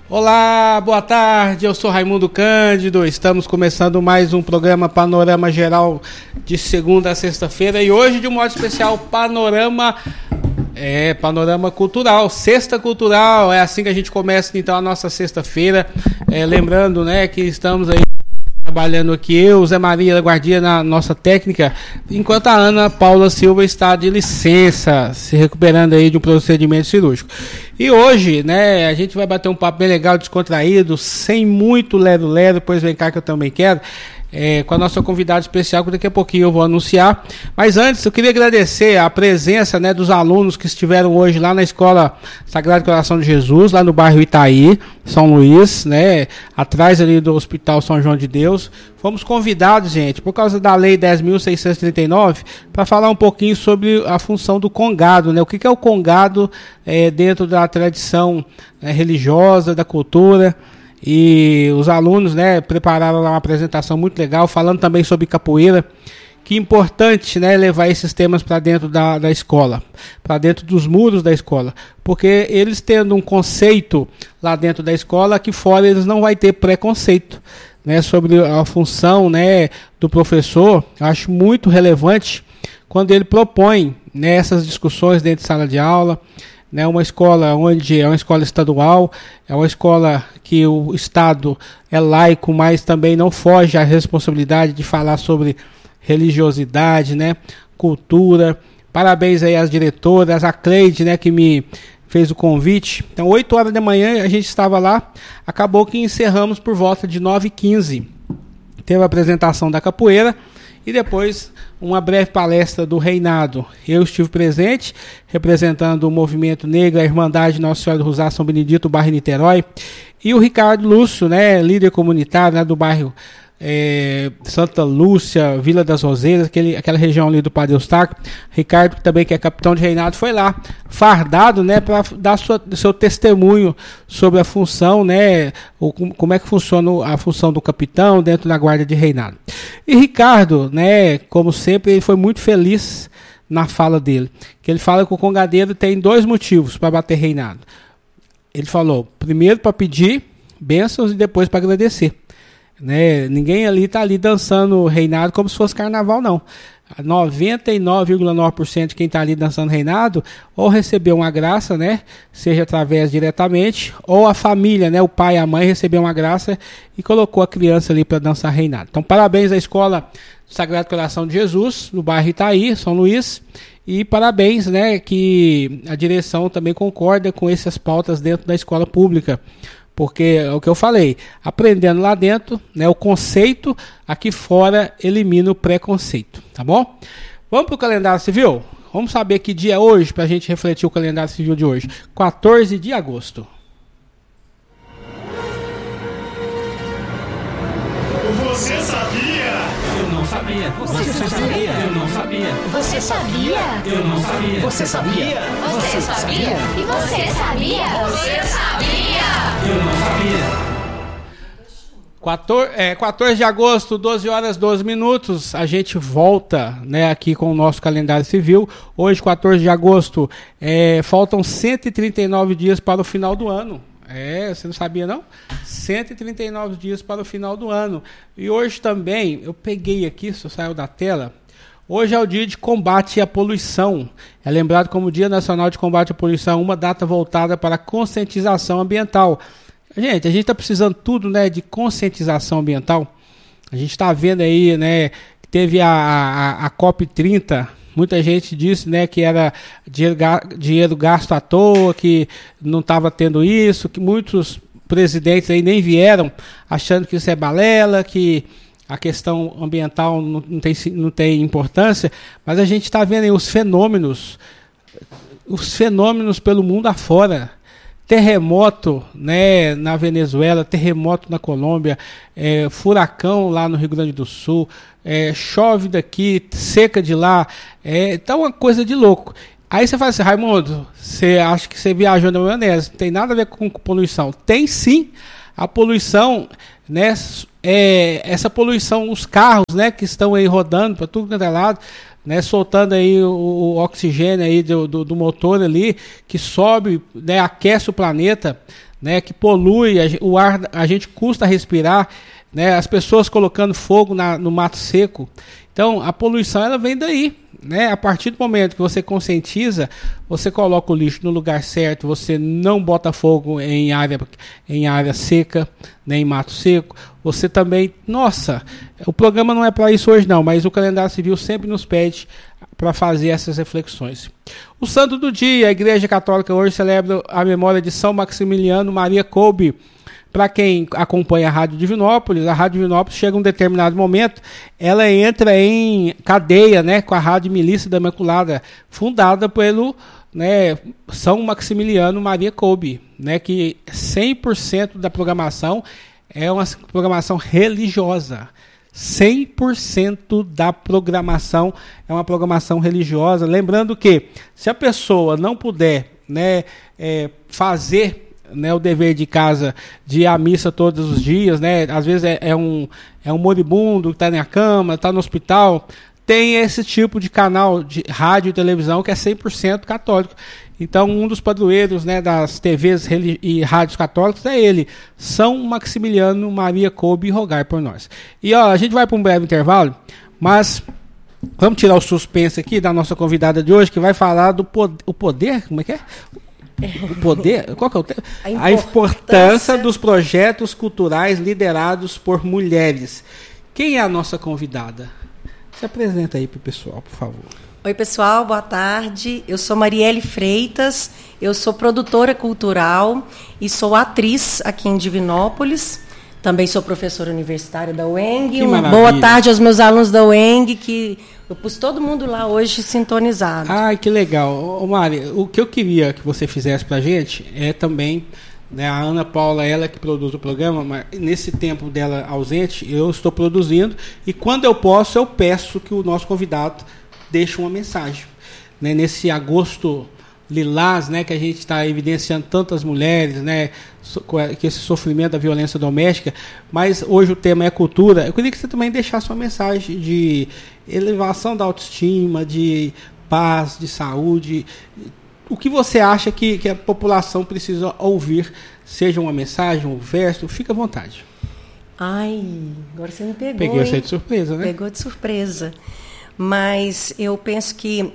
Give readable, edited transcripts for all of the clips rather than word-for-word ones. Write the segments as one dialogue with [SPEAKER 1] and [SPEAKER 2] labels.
[SPEAKER 1] Olá, boa tarde, eu sou Raimundo Cândido, estamos começando mais um programa Panorama Geral de segunda a sexta-feira e hoje de um modo especial Panorama Cultural, Sexta Cultural, é assim que a gente começa então a nossa sexta-feira, lembrando, né, que estamos aí trabalhando aqui, eu, Zé Maria Guardia na nossa técnica, enquanto a Ana Paula Silva está de licença, se recuperando aí de um procedimento cirúrgico. E hoje, né, a gente vai bater um papo bem legal, descontraído, sem muito lero-lero, pois vem cá que eu também quero, com a nossa convidada especial, que daqui a pouquinho eu vou anunciar. Mas antes, eu queria agradecer a presença, né, dos alunos que estiveram hoje lá na Escola Sagrado Coração de Jesus, lá no bairro Itaí, São Luís, né, atrás ali do Hospital São João de Deus. Fomos convidados, gente, por causa da Lei 10.639, para falar um pouquinho sobre a função do congado, né? O que é o congado dentro da tradição religiosa, da cultura. E os alunos, né, prepararam uma apresentação muito legal, falando também sobre capoeira. Que é importante, né, levar esses temas para dentro da escola, para dentro dos muros da escola, porque eles tendo um conceito lá dentro da escola, aqui fora eles não vão ter preconceito, né, sobre a função, né, do professor. Eu acho muito relevante quando ele propõe, né, essas discussões dentro de sala de aula, né, uma escola onde é uma escola estadual, é uma escola que o Estado é laico, mas também não foge à responsabilidade de falar sobre religiosidade, né, cultura. Parabéns aí às diretoras, a Cleide, né, que me fez o convite. Então, 8 horas da manhã a gente estava lá, acabou que encerramos por volta de 9h15. Teve a apresentação da capoeira e depois uma breve palestra do Reinado. Eu estive presente, representando o Movimento Negro, a Irmandade Nossa Senhora do Rosário São Benedito, bairro Niterói, e o Ricardo Lúcio, né, líder comunitário, né, do bairro Santa Lúcia, Vila das Roseiras, aquela região ali do Padre Eustáquio. Ricardo, também que é capitão de Reinado, foi lá fardado, né, para dar seu testemunho sobre a função, né, como é que funciona a função do capitão dentro da guarda de Reinado. E Ricardo, né, como sempre, ele foi muito feliz na fala dele, que ele fala que o congadeiro tem 2 motivos para bater Reinado. Ele falou, primeiro para pedir bênçãos e depois para agradecer. Né? Ninguém ali está ali dançando Reinado como se fosse carnaval, não. 99,9% de quem está ali dançando Reinado ou recebeu uma graça, né, seja através diretamente, ou a família, né, o pai e a mãe recebeu uma graça e colocou a criança ali para dançar Reinado. Então, parabéns à Escola Sagrado Coração de Jesus, no bairro Itaí, São Luís, e parabéns, né, que a direção também concorda com essas pautas dentro da escola pública. Porque é o que eu falei, aprendendo lá dentro, né, o conceito, aqui fora elimina o preconceito, tá bom? Vamos para o calendário civil? Vamos saber que dia é hoje, para a gente refletir o calendário civil de hoje. 14 de agosto.
[SPEAKER 2] Você sabia?
[SPEAKER 3] Eu não sabia. Você sabia? Eu não sabia.
[SPEAKER 4] Você sabia?
[SPEAKER 3] Eu não sabia.
[SPEAKER 2] Você sabia?
[SPEAKER 4] Você sabia? E você sabia?
[SPEAKER 2] Você sabia?
[SPEAKER 3] Eu não sabia.
[SPEAKER 1] 14 de agosto, 12 horas 12 minutos, a gente volta, né, aqui com o nosso calendário civil. Hoje, 14 de agosto, faltam 139 dias para o final do ano. Você não sabia, não? 139 dias para o final do ano. E hoje também, eu peguei aqui, só saiu da tela, hoje é o dia de combate à poluição. É lembrado como Dia Nacional de Combate à Poluição, uma data voltada para a conscientização ambiental. Gente, a gente está precisando tudo, né, de conscientização ambiental. A gente está vendo aí, né, que teve a COP30. Muita gente disse, né, que era dinheiro gasto à toa, que não estava tendo isso, que muitos presidentes aí nem vieram achando que isso é balela, que a questão ambiental não tem importância, mas a gente está vendo aí os fenômenos pelo mundo afora. Terremoto, né, na Venezuela, terremoto na Colômbia, furacão lá no Rio Grande do Sul, chove daqui, seca de lá, tá uma coisa de louco. Aí você fala assim, Raimundo, você acha que você viajou na maionese, não tem nada a ver com poluição. Tem sim, a poluição, né, essa poluição, os carros, né, que estão aí rodando para tudo quanto é lado, né, soltando aí o oxigênio aí do motor ali, que sobe, né, aquece o planeta. né, que polui o ar, a gente custa respirar, né, as pessoas colocando fogo no mato seco. Então, a poluição ela vem daí, né? A partir do momento que você conscientiza, você coloca o lixo no lugar certo, você não bota fogo em área seca, nem em mato seco. Você também, nossa, o programa não é para isso hoje não, mas o calendário civil sempre nos pede para fazer essas reflexões. O santo do dia, a Igreja Católica hoje celebra a memória de São Maximiliano Maria Kolbe. Para quem acompanha a Rádio Divinópolis chega a um determinado momento, ela entra em cadeia, né, com a Rádio Milícia da Imaculada, fundada pelo, né, São Maximiliano Maria Kolbe, né, que 100% da programação é uma programação religiosa. 100% da programação é uma programação religiosa. Lembrando que, se a pessoa não puder, né, fazer, né, o dever de casa de ir à missa todos os dias, né, às vezes é um moribundo que está na cama, está no hospital, tem esse tipo de canal de rádio e televisão que é 100% católico. Então, um dos padroeiros, né, das TVs e rádios católicos é ele, São Maximiliano Maria Kolbe, rogai por nós. E ó, a gente vai para um breve intervalo, mas vamos tirar o suspense aqui da nossa convidada de hoje, que vai falar do poder, como é que é? O poder, qual que é o tema? A importância dos projetos culturais liderados por mulheres. Quem é a nossa convidada? Se apresenta aí para o pessoal, por favor.
[SPEAKER 5] Oi, pessoal, boa tarde. Eu sou Marielle Freitas, eu sou produtora cultural e sou atriz aqui em Divinópolis. Também sou professora universitária da UENG. Boa tarde aos meus alunos da UENG, que eu pus todo mundo lá hoje sintonizado.
[SPEAKER 1] Ah, que legal. Ô, Mari, o que eu queria que você fizesse para a gente é também, né, a Ana Paula, ela que produz o programa, mas nesse tempo dela ausente, eu estou produzindo, e quando eu posso, eu peço que o nosso convidado deixe uma mensagem. Né, nesse agosto lilás, né, que a gente está evidenciando tantas mulheres, né, que esse sofrimento da violência doméstica, mas hoje o tema é cultura. Eu queria que você também deixasse uma mensagem de elevação da autoestima, de paz, de saúde. O que você acha que a população precisa ouvir, seja uma mensagem, um verso, fica à vontade.
[SPEAKER 5] Ai, agora você me pegou.
[SPEAKER 1] Peguei você de surpresa, né?
[SPEAKER 5] Pegou de surpresa. Mas eu penso que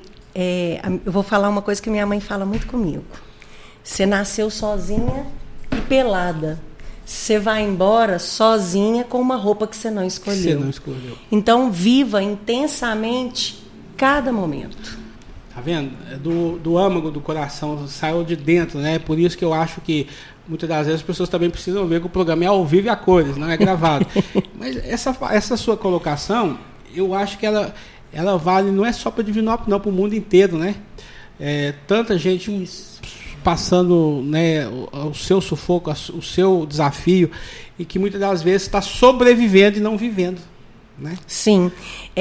[SPEAKER 5] eu vou falar uma coisa que minha mãe fala muito comigo. Você nasceu sozinha e pelada. Você vai embora sozinha com uma roupa que você não escolheu.
[SPEAKER 1] Você não escolheu.
[SPEAKER 5] Então, viva intensamente cada momento.
[SPEAKER 1] Tá vendo? Do âmago do coração, saiu de dentro, né? Por isso que eu acho que muitas das vezes as pessoas também precisam ver que o programa é ao vivo e a cores, não é gravado. Mas essa sua colocação, eu acho que ela vale, não é só para Divinópolis, não, para o mundo inteiro, né? Tanta gente passando, né, o seu sufoco, o seu desafio, e que muitas das vezes está sobrevivendo e não vivendo, né?
[SPEAKER 5] Sim.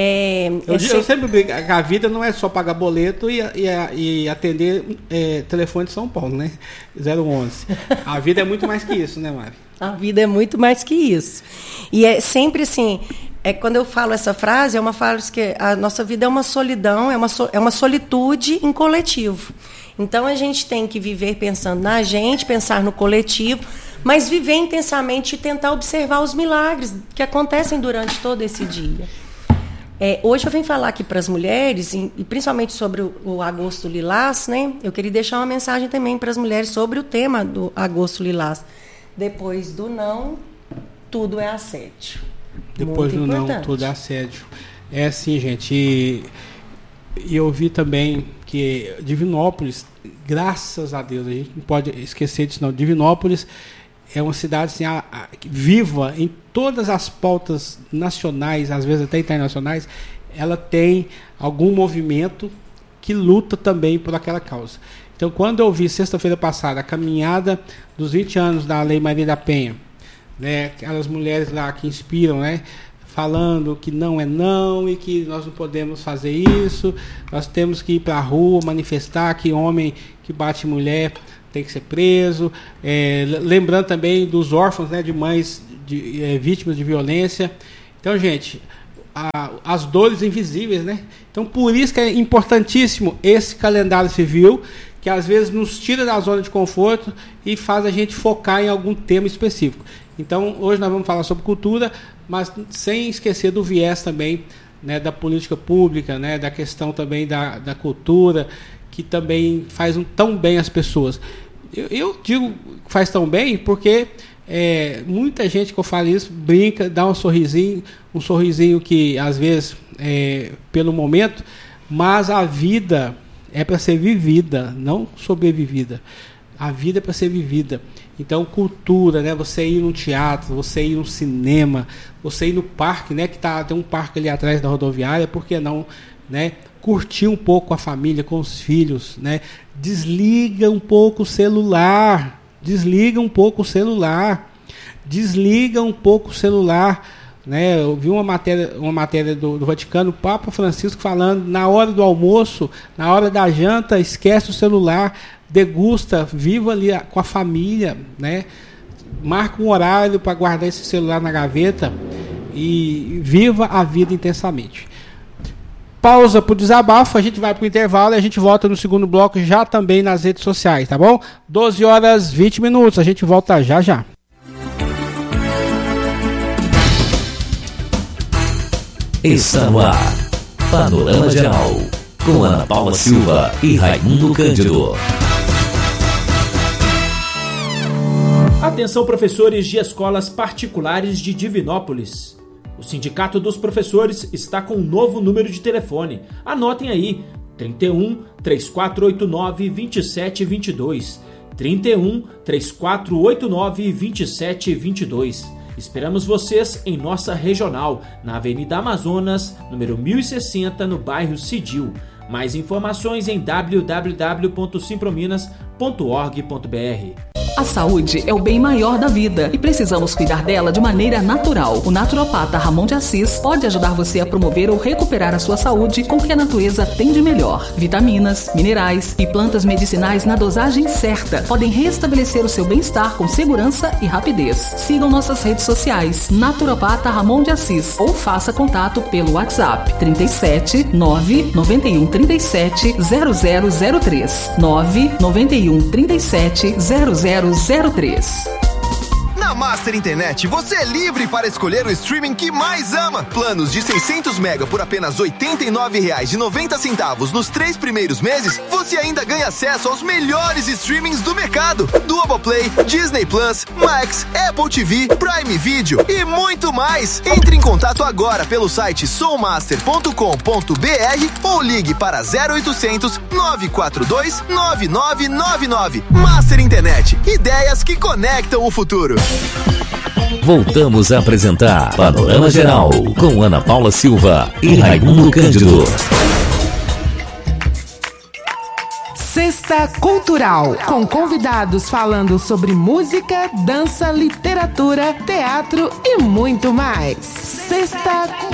[SPEAKER 1] Eu sempre digo que a vida não é só pagar boleto e atender telefone de São Paulo, né? 011. A vida é muito mais que isso, né, Mari?
[SPEAKER 5] A vida é muito mais que isso. E é sempre assim... quando eu falo essa frase, é uma frase que a nossa vida é uma solidão, é uma solitude em coletivo. Então, a gente tem que viver pensando na gente, pensar no coletivo, mas viver intensamente e tentar observar os milagres que acontecem durante todo esse dia. Hoje eu venho falar aqui para as mulheres, e principalmente sobre o Agosto Lilás, né? Eu queria deixar uma mensagem também para as mulheres sobre o tema do Agosto Lilás. Depois do não, tudo é assédio.
[SPEAKER 1] Depois do não, tudo é assédio. É assim, gente. E eu vi também que Divinópolis, graças a Deus, a gente não pode esquecer disso não. Divinópolis é uma cidade assim, viva em todas as pautas nacionais, às vezes até internacionais. Ela tem algum movimento que luta também por aquela causa. Então, quando eu vi sexta-feira passada a caminhada dos 20 anos da Lei Maria da Penha, né, aquelas mulheres lá que inspiram, né, falando que não é não e que nós não podemos fazer isso, nós temos que ir para a rua manifestar que homem que bate mulher tem que ser preso, lembrando também dos órfãos, né, de mães vítimas de violência. Então, gente, as dores invisíveis, né? Então, por isso que é importantíssimo esse calendário civil que às vezes nos tira da zona de conforto e faz a gente focar em algum tema específico. Então, hoje nós vamos falar sobre cultura, mas sem esquecer do viés também, né, da política pública, né, da questão também da cultura, que também faz tão bem as pessoas. Eu digo que faz tão bem porque muita gente que eu falo isso brinca, dá um sorrisinho que às vezes pelo momento, mas a vida é para ser vivida, não sobrevivida. A vida é para ser vivida. Então, cultura, né? Você ir num teatro, você ir num cinema, você ir no parque, né? Que tem um parque ali atrás da rodoviária, por que não, né? Curtir um pouco com a família, com os filhos, né? Desliga um pouco o celular. Né? Eu vi uma matéria do Vaticano, o Papa Francisco falando, na hora do almoço, na hora da janta, esquece o celular, degusta, viva ali com a família, né? Marca um horário para guardar esse celular na gaveta e viva a vida intensamente. Pausa pro desabafo, a gente vai pro intervalo e a gente volta no segundo bloco já também nas redes sociais, tá bom? 12h20, a gente volta já já.
[SPEAKER 6] Está no ar, Panorama Geral, com Ana Paula Silva e Raimundo Cândido.
[SPEAKER 7] Atenção, professores de escolas particulares de Divinópolis. O Sindicato dos Professores está com um novo número de telefone. Anotem aí, 31 3489 2722. 31 3489 2722. Esperamos vocês em nossa regional, na Avenida Amazonas, número 1060, no bairro Cidil. Mais informações em www.simprominas.org.br.
[SPEAKER 8] A saúde é o bem maior da vida e precisamos cuidar dela de maneira natural. O naturopata Ramon de Assis pode ajudar você a promover ou recuperar a sua saúde com o que a natureza tem de melhor. Vitaminas, minerais e plantas medicinais na dosagem certa podem restabelecer o seu bem-estar com segurança e rapidez. Sigam nossas redes sociais, Naturopata Ramon de Assis, ou faça contato pelo WhatsApp 37 991 37 0003 991 37 0003.
[SPEAKER 9] Na Master Internet, você é livre para escolher o streaming que mais ama. Planos de 600 MB por apenas R$ 89,90 nos 3 primeiros meses, você ainda ganha acesso aos melhores streamings do mercado. Globoplay, Disney Plus, Max, Apple TV, Prime Video e muito mais. Entre em contato agora pelo site soulmaster.com.br ou ligue para 0800 942 9999. Master Internet, ideias que conectam o futuro.
[SPEAKER 6] Voltamos a apresentar Panorama Geral com Ana Paula Silva e Raimundo Cândido.
[SPEAKER 10] Sexta Cultural, com convidados falando sobre música, dança, literatura, teatro e muito mais. Sexta